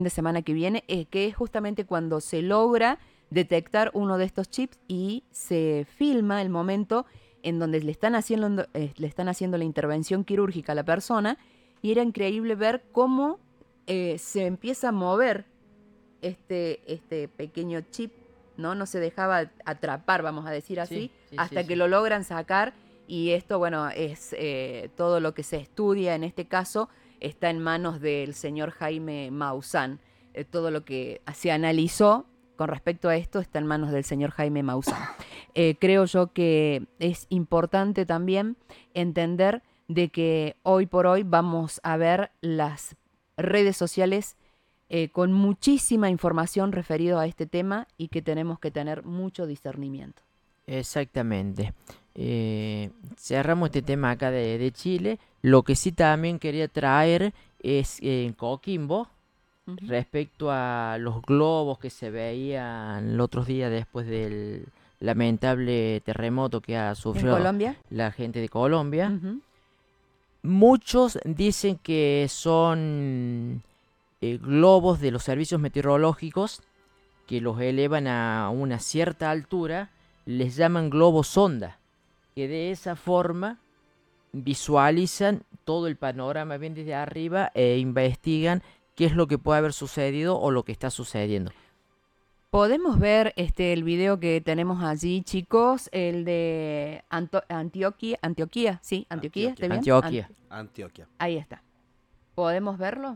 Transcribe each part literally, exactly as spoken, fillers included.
de semana que viene, eh, que es justamente cuando se logra detectar uno de estos chips y se filma el momento en donde le están haciendo, eh, le están haciendo la intervención quirúrgica a la persona, y era increíble ver cómo eh, se empieza a mover este, este pequeño chip, ¿no? No se dejaba atrapar, vamos a decir así, Sí, sí, hasta sí, que sí. lo logran sacar, y esto, bueno, es eh, todo lo que se estudia en este caso está en manos del señor Jaime Maussan. Eh, todo lo que se analizó con respecto a esto está en manos del señor Jaime Maussan. Eh, creo yo que es importante también entender de que hoy por hoy vamos a ver las redes sociales eh, con muchísima información referido a este tema, y que tenemos que tener mucho discernimiento. Exactamente. Eh, cerramos este tema acá de, de Chile. Lo que sí también quería traer es eh, en Coquimbo, Ujú. respecto a los globos que se veían los otros días después del lamentable terremoto que ha ¿En sufrido Colombia? la gente de Colombia. Ujú. Muchos dicen que son eh, globos de los servicios meteorológicos que los elevan a una cierta altura, les llaman globos sonda, que de esa forma visualizan todo el panorama bien desde arriba e investigan qué es lo que puede haber sucedido o lo que está sucediendo. Podemos ver este el video que tenemos allí, chicos, el de Anto- Antioquia, Antioquia, sí, Antioquia, ¿está Antioquia. bien? An- Antioquia. Antioquia. ahí está. ¿Podemos verlo?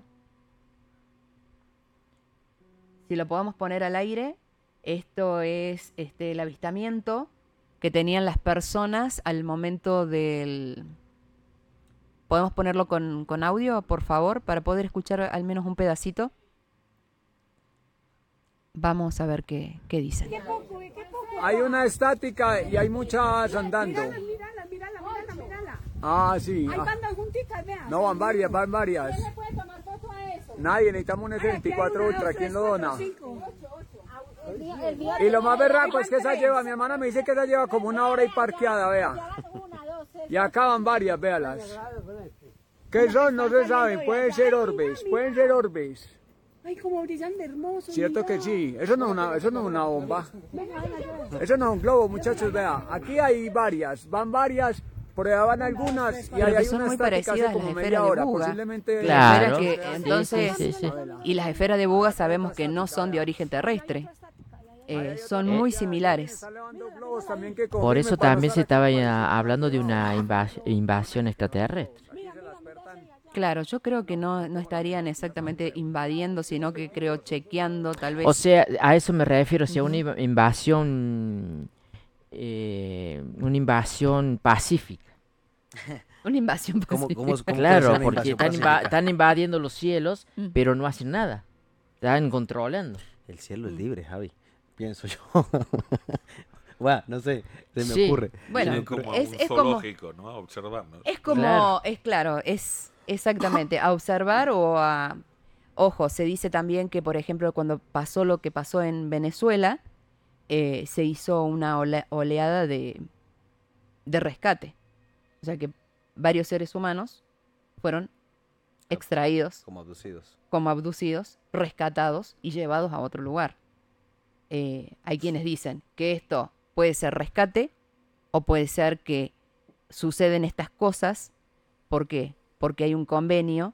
Si lo podemos poner al aire, esto es este el avistamiento que tenían las personas al momento del... ¿Podemos ponerlo con, con audio, por favor, para poder escuchar al menos un pedacito? Vamos a ver qué, qué dicen. Hay una estática y hay muchas andando. Mírala, mírala, mírala, mírala, mírala. Ah, sí. Ahí Ah. van dos juntitas, vean. No, van varias, van varias. ¿Quién le puede tomar foto a eso? Nadie, necesitamos un Ay, aquí hay veinticuatro una, Ultra, dos, ¿quién tres, lo cuatro, dona? cinco. El mío- el mío Y lo más tiene- berraco ahí es que van esa tres. lleva, mi hermana me dice que esa lleva como una hora y parqueada, vea. Una, dos, tres. Y acá van varias, véalas. ¿Qué son? No se saben, pueden ser orbes, pueden ser orbes. Ay, como brillan de hermoso. Cierto mira. que sí, eso no es una, eso no es una bomba. Venga, venga, yo. Eso no es un globo, muchachos, vea. Aquí hay varias, van varias, por allá van algunas, y Pero ahí que hay son una muy estática hace parecidas a como las media esferas de hora, Buga. posiblemente. Claro. Las esferas Sí, que sí, entonces, sí, sí. y las esferas de Buga sabemos que no son de origen terrestre. Eh, son muy similares. Está levando globos también que Por confirmen eso cuando también se están estaba aquí. ya hablando de una invas- invasión extraterrestre. Claro, yo creo que no, no estarían exactamente invadiendo, sino que creo chequeando, tal vez. O sea, a eso me refiero, si a una inv- invasión, eh, una invasión pacífica. Una invasión ¿Cómo, pacífica. cómo, cómo puede Claro, ser una porque invasión están, inva- pacífica? están invadiendo los cielos, Mm. pero no hacen nada. Están controlando. El cielo es Mm. libre, Javi. Pienso yo. Bueno, no sé, se me Sí. ocurre. Bueno, Se me Tienen ocurre. como es- un es como- zoológico, ¿no? A observarnos. Es como, Claro. es claro, es exactamente a observar o a... Ojo, se dice también que, por ejemplo, cuando pasó lo que pasó en Venezuela, eh, se hizo una ole- oleada de, de rescate. O sea que varios seres humanos fueron extraídos Como abducidos. como abducidos, rescatados y llevados a otro lugar. Eh, hay quienes dicen que esto puede ser rescate o puede ser que suceden estas cosas. ¿Por qué? Porque hay un convenio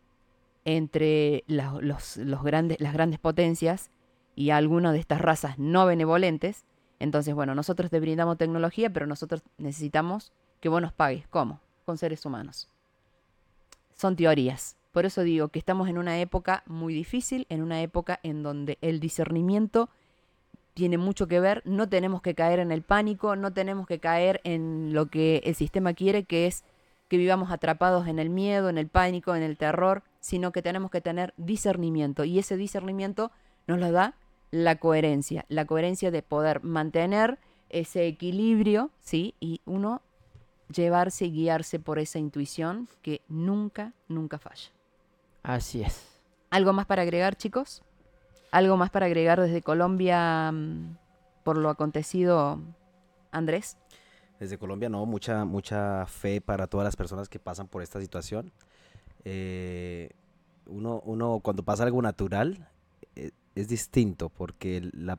entre la- los, los grandes, las grandes potencias y algunas de estas razas no benevolentes. Entonces, bueno, nosotros te brindamos tecnología, pero nosotros necesitamos que vos nos pagues. ¿Cómo? Con seres humanos. Son teorías. Por eso digo que estamos en una época muy difícil, en una época en donde el discernimiento tiene mucho que ver. No tenemos que caer en el pánico, no tenemos que caer en lo que el sistema quiere, que es que vivamos atrapados en el miedo, en el pánico, en el terror, sino que tenemos que tener discernimiento. Y ese discernimiento nos lo da la coherencia, la coherencia de poder mantener ese equilibrio, ¿sí? Y uno llevarse y guiarse por esa intuición que nunca, nunca falla. Así es. ¿Algo más para agregar, chicos? ¿Algo más para agregar desde Colombia mm, por lo acontecido, Andrés? Desde Colombia, no, mucha, mucha fe para todas las personas que pasan por esta situación. Eh, uno, uno cuando pasa algo natural, eh, es distinto porque la